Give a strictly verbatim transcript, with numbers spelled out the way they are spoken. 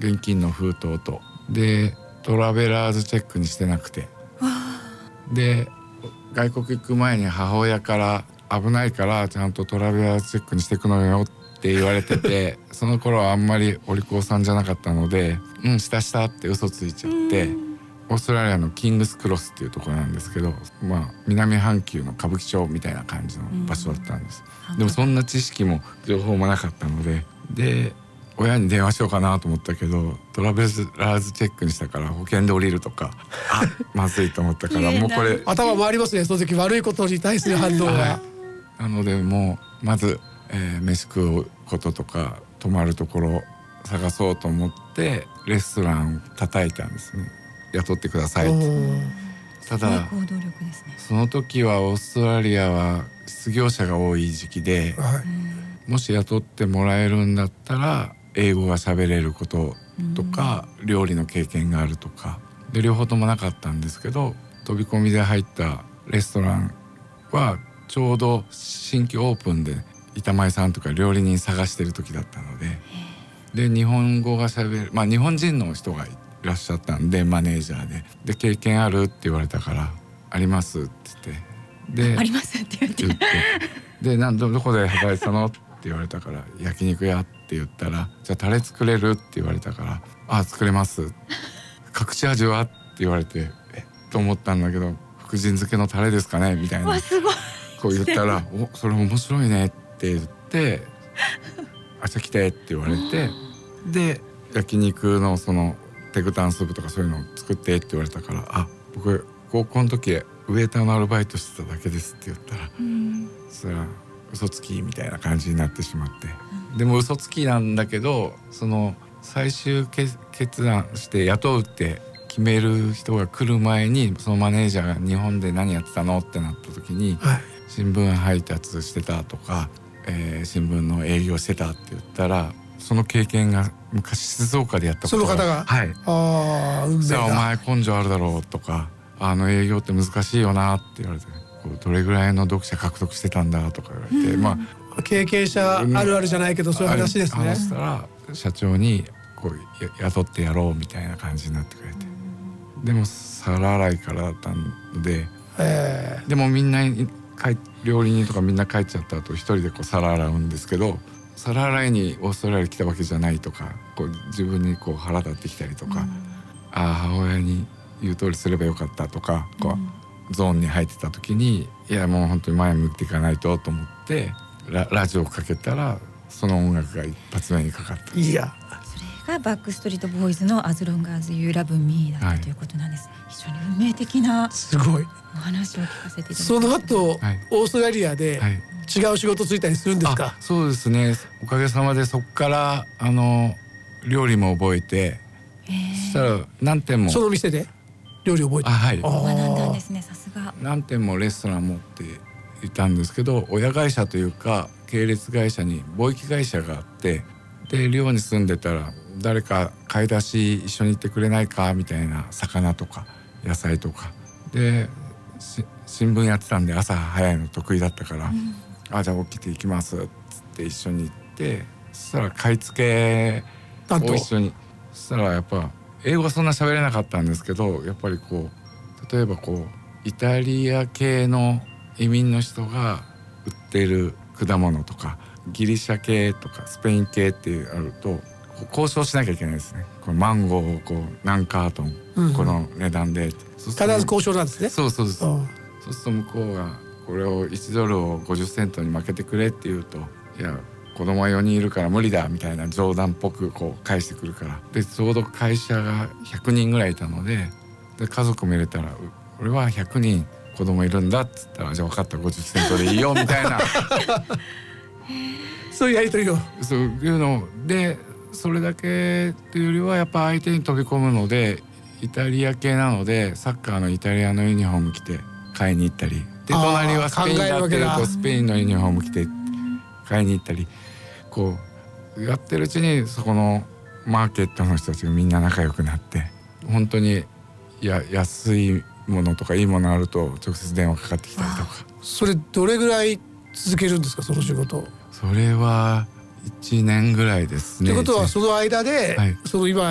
現金の封筒とでトラベラーズチェックにしてなくて、で外国行く前に母親から危ないからちゃんとトラベラーズチェックにしていくのよって言われててその頃はあんまりお利口さんじゃなかったので、うんしたしたって嘘ついちゃって、オーストラリアのキングスクロスっていうところなんですけど、まあ南半球の歌舞伎町みたいな感じの場所だったんです。でもそんな知識も情報もなかったので、で親に電話しようかなと思ったけどトラベラーズチェックにしたから保険で降りるとかあまずいと思ったからもうこれ頭回りますね、その時悪いことに対する反応が、はい、 なのでもうまず、えー、飯食うこととか泊まるところを探そうと思ってレストランを叩いたんですね。雇ってくださいって。ただ行動力ですね。 その時はオーストラリアは失業者が多い時期で、はい、もし雇ってもらえるんだったら英語が喋れることとか料理の経験があるとかで両方ともなかったんですけど、飛び込みで入ったレストランはちょうど新規オープンで板前さんとか料理人探してる時だったので、で日本語が喋る、まあ日本人の人がいらっしゃったんでマネージャーでで経験あるって言われたからありますって言ってでありますって言って言ってでなんどこで働いてたのって言われたから焼肉屋って言ったらじゃあタレ作れるって言われたからあ作れます隠し味はって言われてえと思ったんだけど福神漬けのタレですかねみたいなこう言ったらおそれ面白いねって言って明日来てって言われてで焼肉のそのペグタンスープとかそういうのを作ってって言われたからあ僕高校の時ウェイターのアルバイトしてただけですって言ったら、うん、それは嘘つきみたいな感じになってしまって、うん、でも嘘つきなんだけどその最終決断して雇うって決める人が来る前にそのマネージャーが日本で何やってたのってなった時に、はい、新聞配達してたとか、えー、新聞の営業してたって言ったらその経験が昔静岡でやったことがその方がはいあ運命だじゃあお前根性あるだろうとかあの営業って難しいよなって言われてこうどれぐらいの読者獲得してたんだとか言われて、うん、まあ経験者あるあるじゃないけどそういう話ですね。 話したら社長にこう雇ってやろうみたいな感じになってくれて、でも皿洗いからだったので、えー、でもみんな料理人とかみんな帰っちゃった後一人でこう皿洗うんですけど皿洗いにオーストラリア来たわけじゃないとかこう自分にこう腹立ってきたりとか、うん、ああ母親に言う通りすればよかったとかこう、うん、ゾーンに入ってた時にいやもう本当に前向いていかないとと思って ラ, ラジオをかけたらその音楽が一発目にかかった。 いやそれがバックストリートボーイズの As Long As You Love Me だった、はい、ということなんです。非常に運命的なすごいお話を聞かせていただきました。 その後、はい、オーストラリアで、はい違う仕事ついたりするんですか？ そうですねおかげさまでそこからあの料理も覚えてそしたら何店もその店で料理覚えてあ、はい、 学んだんですね。さすが何店もレストラン持っていたんですけど親会社というか系列会社に貿易会社があってで寮に住んでたら誰か買い出し一緒に行ってくれないかみたいな魚とか野菜とかで新聞やってたんで朝早いの得意だったから、うん、あじゃあ起きて行きますっつって一緒に行ってそしたら買い付けを一緒にそしたらやっぱ英語はそんな喋れなかったんですけどやっぱりこう例えばこうイタリア系の移民の人が売ってる果物とかギリシャ系とかスペイン系ってあると交渉しなきゃいけないですね。このマンゴーをこう何カートン、うん、この値段で必ず交渉なんですね。 そうそうそう。そうすると向こうがこれをいちドルをごじゅっセントに負けてくれって言うといや子供はよにんいるから無理だみたいな冗談っぽくこう返してくるからでちょうど会社がひゃくにんぐらいいたので、で家族も入れたら俺はひゃくにん子供いるんだっつったらじゃあ分かったごじゅっセントでいいよみたいなそういうやり取りをそういうのでそれだけっていうよりはやっぱ相手に飛び込むのでイタリア系なのでサッカーのイタリアのユニフォーム着て買いに行ったりで隣はスペインやってるとスペインのユニフォーム着て買いに行ったりこうやってるうちにそこのマーケットの人たちがみんな仲良くなって本当にや安いものとかいいものあると直接電話かかってきたりとか。 それどれぐらい続けるんですかその仕事？ それはいちねんぐらいですね。 ということはその間で、はい、その今